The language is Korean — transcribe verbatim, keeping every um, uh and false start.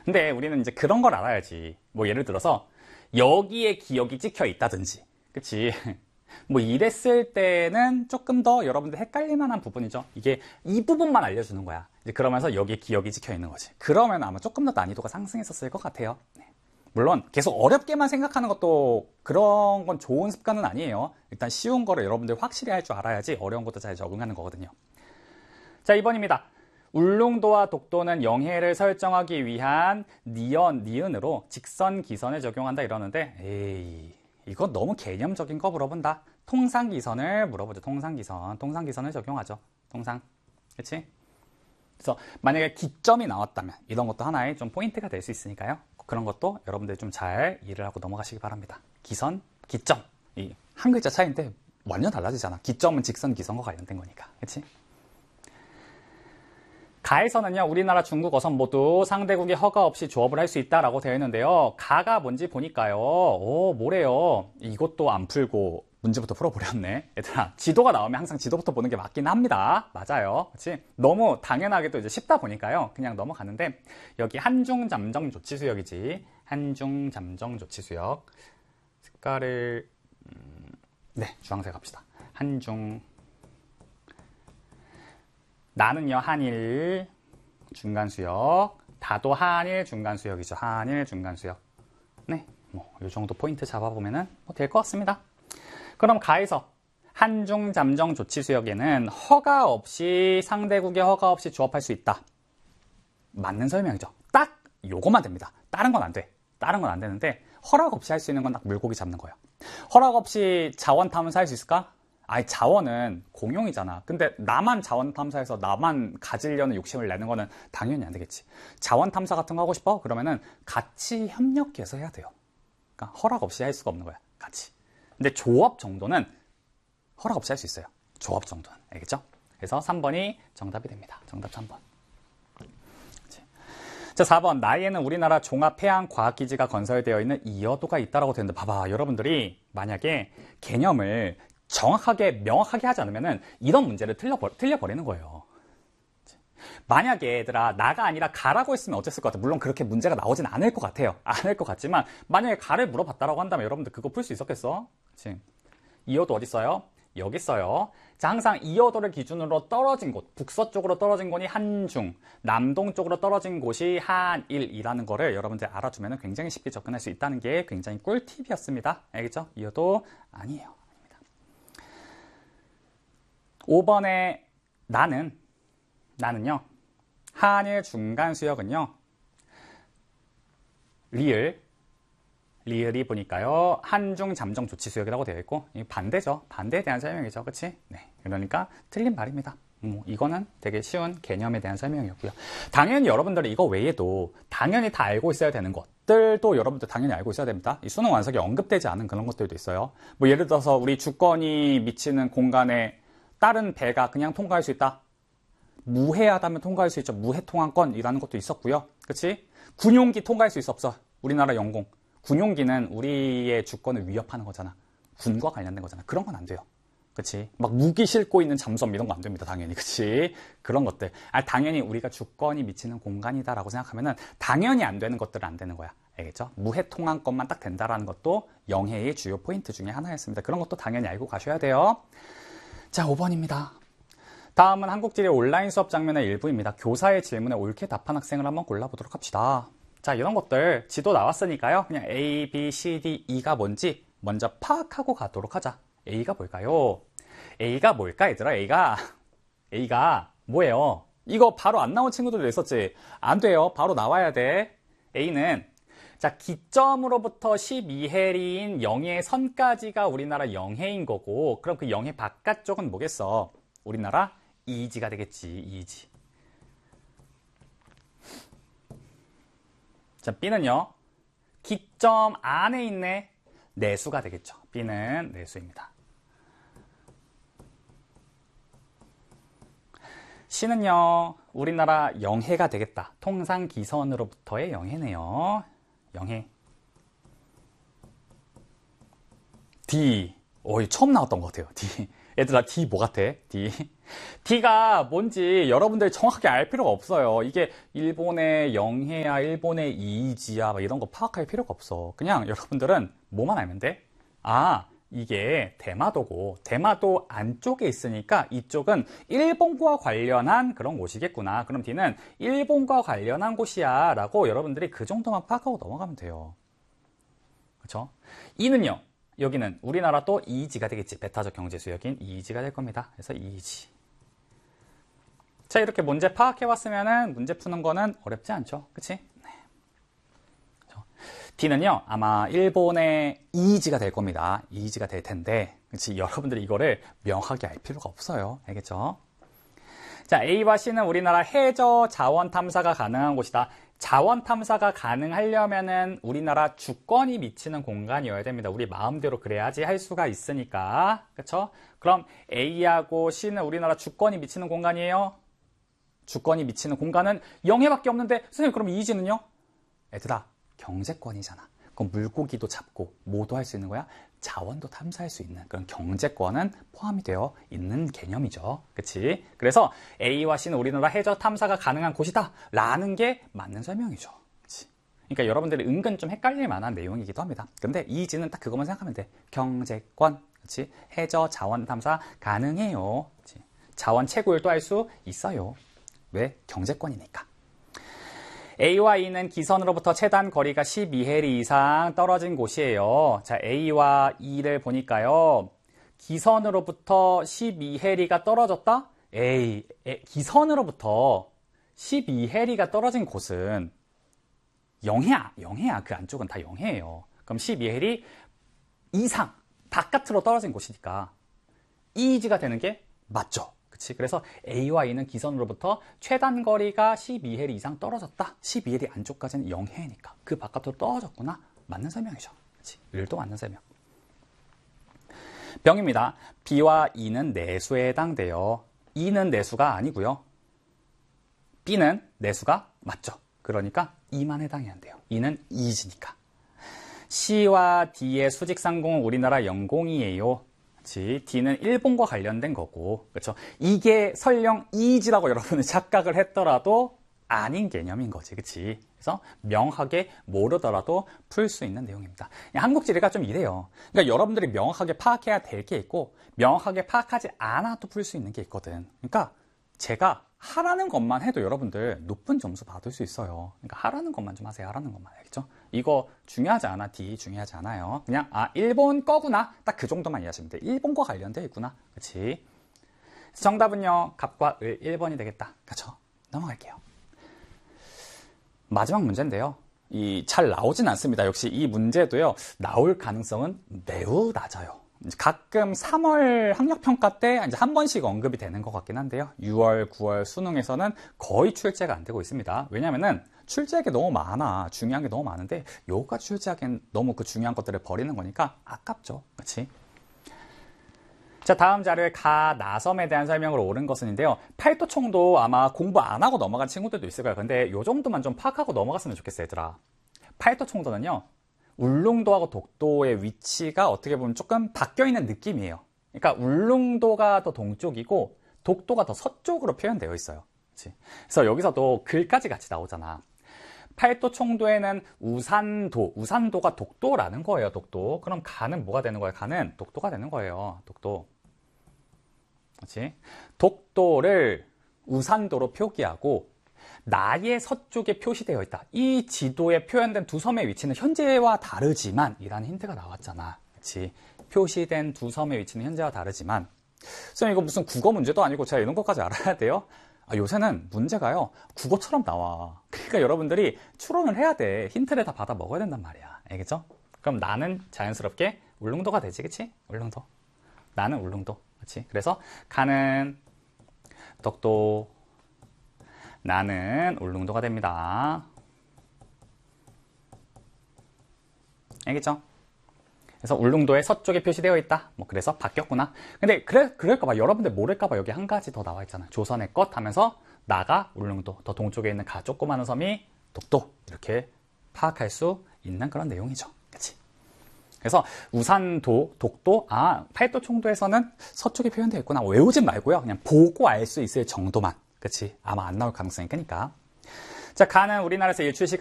근데 우리는 이제 그런 걸 알아야지. 뭐 예를 들어서 여기에 기억이 찍혀 있다든지, 그치? 뭐 이랬을 때는 조금 더 여러분들 헷갈릴 만한 부분이죠. 이게 이 부분만 알려주는 거야. 이제 그러면서 여기에 기억이 찍혀 있는 거지. 그러면 아마 조금 더 난이도가 상승했었을 것 같아요. 네. 물론 계속 어렵게만 생각하는 것도 그런 건 좋은 습관은 아니에요. 일단 쉬운 거를 여러분들 확실히 할 줄 알아야지 어려운 것도 잘 적응하는 거거든요. 자, 이 번입니다. 울릉도와 독도는 영해를 설정하기 위한 니언, 니은으로 직선 기선을 적용한다 이러는데, 에이, 이건 너무 개념적인 거 물어본다. 통상기선을 물어보죠. 통상기선. 통상기선을 적용하죠. 통상. 그치? 그래서 만약에 기점이 나왔다면 이런 것도 하나의 좀 포인트가 될 수 있으니까요. 그런 것도 여러분들 좀 잘 이해를 하고 넘어가시기 바랍니다. 기선, 기점. 이 한 글자 차이인데 완전 달라지잖아. 기점은 직선, 기선과 관련된 거니까. 그치? 가에서는요, 우리나라, 중국, 어선 모두 상대국이 허가 없이 조업을 할 수 있다라고 되어 있는데요. 가가 뭔지 보니까요. 오, 뭐래요? 이것도 안 풀고 문제부터 풀어버렸네. 얘들아, 지도가 나오면 항상 지도부터 보는 게 맞긴 합니다. 맞아요. 그렇지? 너무 당연하게도 이제 쉽다 보니까요. 그냥 넘어가는데, 여기 한중잠정조치수역이지. 한중잠정조치수역. 색깔을, 음, 네, 주황색 합시다. 한중. 나는요, 한일 중간수역, 다도 한일 중간수역이죠. 한일 중간수역. 네, 뭐, 이 정도 포인트 잡아보면은 뭐 될 것 같습니다. 그럼 가에서 한중잠정조치수역에는 허가 없이, 상대국의 허가 없이 조업할 수 있다. 맞는 설명이죠. 딱 요거만 됩니다. 다른 건 안 돼. 다른 건 안 되는데, 허락 없이 할 수 있는 건 딱 물고기 잡는 거예요. 허락 없이 자원 탐사할 수 있을까? 아니, 자원은 공용이잖아. 근데 나만 자원 탐사해서 나만 가지려는 욕심을 내는 거는 당연히 안 되겠지. 자원 탐사 같은 거 하고 싶어? 그러면은 같이 협력해서 해야 돼요. 그러니까 허락 없이 할 수가 없는 거야. 같이. 근데 조업 정도는 허락 없이 할 수 있어요. 조업 정도는. 알겠죠? 그래서 삼 번이 정답이 됩니다. 정답 삼 번. 자, 사 번. 나이에는 우리나라 종합해양과학기지가 건설되어 있는 이여도가 있다라고 되는데, 봐봐. 여러분들이 만약에 개념을 정확하게 명확하게 하지 않으면 이런 문제를 틀려버, 틀려버리는 거예요. 만약에 얘들아, 나가 아니라 가라고 했으면 어땠을 것 같아? 물론 그렇게 문제가 나오진 않을 것 같아요. 않을 것 같지만 만약에 가를 물어봤다라고 한다면 여러분들 그거 풀 수 있었겠어? 그치? 이여도 어디 있어요? 여기 있어요. 자, 항상 이여도를 기준으로 떨어진 곳, 북서쪽으로 떨어진 곳이 한중, 남동쪽으로 떨어진 곳이 한일이라는 거를 여러분들 알아주면 굉장히 쉽게 접근할 수 있다는 게 굉장히 꿀팁이었습니다. 알겠죠? 이여도 아니에요. 오 번에 나는, 나는요, 한일 중간수역은요, 리을, 리을이 보니까요, 한중 잠정 조치수역이라고 되어 있고, 반대죠. 반대에 대한 설명이죠. 그치? 네. 그러니까 틀린 말입니다. 음, 이거는 되게 쉬운 개념에 대한 설명이었고요. 당연히 여러분들이 이거 외에도 당연히 다 알고 있어야 되는 것들도 여러분들 당연히 알고 있어야 됩니다. 이 수능 완성에 언급되지 않은 그런 것들도 있어요. 뭐 예를 들어서 우리 주권이 미치는 공간에 다른 배가 그냥 통과할 수 있다. 무해하다면 통과할 수 있죠. 무해통항권이라는 것도 있었고요. 그렇지? 군용기 통과할 수 있어 없어? 우리나라 영공. 군용기는 우리의 주권을 위협하는 거잖아. 군과 관련된 거잖아. 그런 건 안 돼요. 그렇지? 막 무기 싣고 있는 잠수함 이런 거 안 됩니다. 당연히. 그렇지? 그런 것들. 아, 당연히 우리가 주권이 미치는 공간이다라고 생각하면은 당연히 안 되는 것들은 안 되는 거야. 알겠죠? 무해통항권만 딱 된다라는 것도 영해의 주요 포인트 중에 하나였습니다. 그런 것도 당연히 알고 가셔야 돼요. 자, 오 번입니다. 다음은 한국지리 온라인 수업 장면의 일부입니다. 교사의 질문에 옳게 답한 학생을 한번 골라보도록 합시다. 자, 이런 것들 지도 나왔으니까요. 그냥 A, B, C, D, E가 뭔지 먼저 파악하고 가도록 하자. A가 뭘까요? A가 뭘까, 얘들아? A가 A가 뭐예요? 이거 바로 안 나온 친구들도 있었지? 안 돼요. 바로 나와야 돼. A는 자, 기점으로부터 십이 해리인 영해 선까지가 우리나라 영해인 거고, 그럼 그 영해 바깥쪽은 뭐겠어? 우리나라 이지가 되겠지. 이지. 자, B는요, 기점 안에 있네. 내수가 되겠죠. B는 내수입니다. C는요, 우리나라 영해가 되겠다. 통상기선으로부터의 영해네요. 영해. D. 오, 처음 나왔던 것 같아요. D. 얘들아, D 뭐 같아? D. D가 뭔지 여러분들이 정확하게 알 필요가 없어요. 이게 일본의 영해야, 일본의 이이지야, 이런 거 파악할 필요가 없어. 그냥 여러분들은 뭐만 알면 돼? 아, 이게 대마도고, 대마도 안쪽에 있으니까 이쪽은 일본과 관련한 그런 곳이겠구나. 그럼 D는 일본과 관련한 곳이야 라고 여러분들이 그 정도만 파악하고 넘어가면 돼요. 그렇죠? E는요, 여기는 우리나라 또 이이지가 되겠지. 베타적 경제수역인 이이지가 될 겁니다. 그래서 이이지. 자, 이렇게 문제 파악해왔으면은 문제 푸는 거는 어렵지 않죠. 그치? 네. D는요, 아마 일본의 이이지가 될 겁니다. 이이지가 될 텐데, 그치? 여러분들이 이거를 명확하게 알 필요가 없어요. 알겠죠? 자, A와 C는 우리나라 해저 자원 탐사가 가능한 곳이다. 자원 탐사가 가능하려면은 우리나라 주권이 미치는 공간이어야 됩니다. 우리 마음대로 그래야지 할 수가 있으니까. 그쵸? 그럼 A하고 C는 우리나라 주권이 미치는 공간이에요. 주권이 미치는 공간은 영해밖에 없는데, 선생님, 그럼 이이지는요? 얘들아, 경제권이잖아. 그럼 물고기도 잡고 뭐도 할 수 있는 거야? 자원도 탐사할 수 있는 그런 경제권은 포함이 되어 있는 개념이죠. 그치? 그래서 A와 C는 우리나라 해저 탐사가 가능한 곳이다 라는 게 맞는 설명이죠. 그치? 그러니까 여러분들이 은근 좀 헷갈릴 만한 내용이기도 합니다. 근데 이지는 딱 그것만 생각하면 돼. 경제권, 그치? 해저 자원 탐사 가능해요. 그치? 자원 채굴도 할 수 있어요. 왜? 경제권이니까. A와 E는 기선으로부터 최단 거리가 십이 해리 이상 떨어진 곳이에요. 자, A와 E를 보니까요. 기선으로부터 십이 해리가 떨어졌다? 에이, 에, 기선으로부터 십이 해리가 떨어진 곳은 영해야, 영해야. 그 안쪽은 다 영해예요. 그럼 십이 해리 이상 바깥으로 떨어진 곳이니까 이이지가 되는 게 맞죠. 그치? 그래서 A와 E는 기선으로부터 최단 거리가 십이 해리 이상 떨어졌다. 십이 해리 안쪽까지는 영해니까 그 바깥으로 떨어졌구나. 맞는 설명이죠. 그치? 일도 맞는 설명. 병입니다. B와 E는 내수에 해당돼요. E는 내수가 아니고요. B는 내수가 맞죠. 그러니까 E만 해당이 안 돼요. E는 이이지니까. C와 D의 수직상공은 우리나라 영공이에요. 그치? D는 일본과 관련된 거고, 그렇죠? 이게 설령 이이지라고 여러분이 착각을 했더라도 아닌 개념인 거지, 그치? 그래서 명확하게 모르더라도 풀 수 있는 내용입니다. 한국지리가 좀 이래요. 그러니까 여러분들이 명확하게 파악해야 될 게 있고, 명확하게 파악하지 않아도 풀 수 있는 게 있거든. 그러니까 제가 하라는 것만 해도 여러분들 높은 점수 받을 수 있어요. 그러니까 하라는 것만 좀 하세요. 하라는 것만. 알겠죠? 이거 중요하지 않아. D 중요하지 않아요. 그냥 아 일본 거구나. 딱 그 정도만 이해하시면 돼. 일본과 관련되어 있구나. 그렇지? 정답은요. 갑과 을 일 번이 되겠다. 그렇죠? 넘어갈게요. 마지막 문제인데요. 이 잘 나오진 않습니다. 역시 이 문제도요. 나올 가능성은 매우 낮아요. 가끔 삼월 학력평가 때 이제 한 번씩 언급이 되는 것 같긴 한데요. 유월, 구월 수능에서는 거의 출제가 안 되고 있습니다. 왜냐면은 출제하기 너무 많아. 중요한 게 너무 많은데 요거까지 출제하기엔 너무 그 중요한 것들을 버리는 거니까 아깝죠. 그렇지? 자, 다음 자료에 가, 나섬에 대한 설명으로 옳은 것은인데요. 팔도총도 아마 공부 안 하고 넘어간 친구들도 있을 거예요. 근데 요 정도만 좀 파악하고 넘어갔으면 좋겠어요, 얘들아. 팔도총도는요. 울릉도하고 독도의 위치가 어떻게 보면 조금 바뀌어 있는 느낌이에요. 그러니까 울릉도가 더 동쪽이고 독도가 더 서쪽으로 표현되어 있어요. 그치? 그래서 여기서도 글까지 같이 나오잖아. 팔도총도에는 우산도, 우산도가 독도라는 거예요. 독도. 그럼 가는 뭐가 되는 거예요? 가는 독도가 되는 거예요. 독도. 그렇지? 독도를 우산도로 표기하고 나의 서쪽에 표시되어 있다. 이 지도에 표현된 두 섬의 위치는 현재와 다르지만 이라는 힌트가 나왔잖아. 그렇지? 표시된 두 섬의 위치는 현재와 다르지만 선생님 이거 무슨 국어 문제도 아니고 제가 이런 것까지 알아야 돼요? 아, 요새는 문제가요. 국어처럼 나와. 그러니까 여러분들이 추론을 해야 돼. 힌트를 다 받아 먹어야 된단 말이야. 알겠죠? 그럼 나는 자연스럽게 울릉도가 되지. 그치? 울릉도. 나는 울릉도. 그치? 그래서 가는 독도 나는 울릉도가 됩니다. 알겠죠? 그래서 울릉도의 서쪽에 표시되어 있다. 뭐 그래서 바뀌었구나. 근데 그래 그럴까봐 여러분들 모를까봐 여기 한 가지 더 나와 있잖아. 조선의 것 하면서 나가 울릉도 더 동쪽에 있는 가 조그마한 섬이 독도 이렇게 파악할 수 있는 그런 내용이죠. 그렇지? 그래서 우산도, 독도, 아, 팔도 총도에서는 서쪽에 표현되어 있구나. 외우진 말고요. 그냥 보고 알 수 있을 정도만. 그치? 아마 안 나올 가능성이 크니까. 자, 가는 우리나라에서 일출 시간